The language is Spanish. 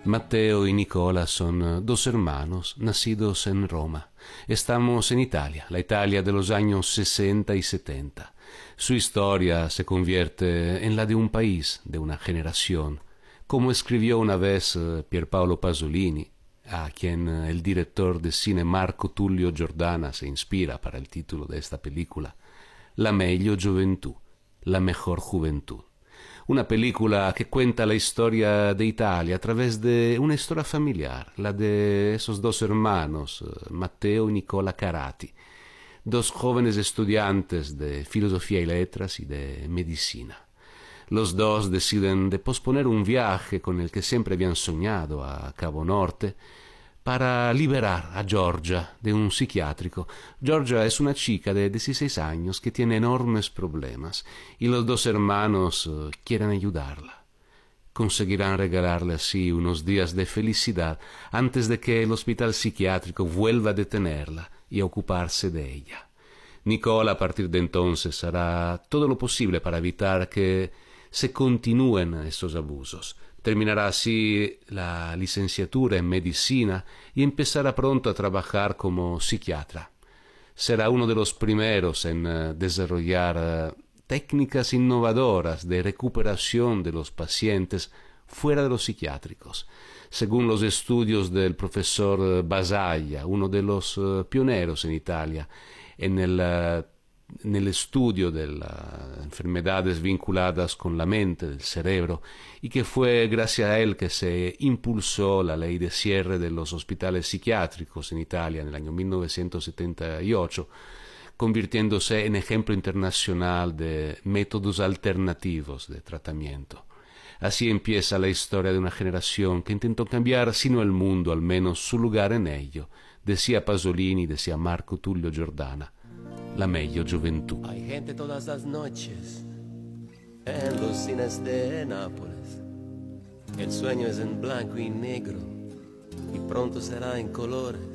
Mateo y Nicola son dos hermanos nacidos en Roma. Estamos en Italia, la Italia de los años 60 y 70. Su historia se convierte en la de un país, de una generación, como escribió una vez Pierpaolo Pasolini, a quien el director de cine Marco Tullio Giordana se inspira para el título de esta película, La meglio gioventù, la mejor juventud. Una película que cuenta la historia de Italia a través de una historia familiar, la de esos dos hermanos, Matteo y Nicola Carati, dos jóvenes estudiantes de filosofía y letras y de medicina. Los dos deciden de posponer un viaje con el que siempre habían soñado a Cabo Norte para liberar a Georgia de un psiquiátrico. Georgia es una chica de 16 años que tiene enormes problemas y los dos hermanos quieren ayudarla. Conseguirán regalarle así unos días de felicidad antes de que el hospital psiquiátrico vuelva a detenerla y a ocuparse de ella. Nicola a partir de entonces hará todo lo posible para evitar que se continúen estos abusos. Terminará así la licenciatura en medicina y empezará pronto a trabajar como psiquiatra. Será uno de los primeros en desarrollar técnicas innovadoras de recuperación de los pacientes fuera de los psiquiátricos. Según los estudios del profesor Basaglia, uno de los pioneros en Italia en el estudio de las enfermedades vinculadas con la mente, del cerebro, y que fue gracias a él que se impulsó la ley de cierre de los hospitales psiquiátricos en Italia en el año 1978, convirtiéndose en ejemplo internacional de métodos alternativos de tratamiento. Así empieza la historia de una generación que intentó cambiar, si no el mundo, al menos su lugar en ello, decía Pasolini, decía Marco Tullio Giordana. La meglio gioventù. Hay gente todas las noches en los cines de Nápoles. El sueño es en blanco y negro y pronto será en colores.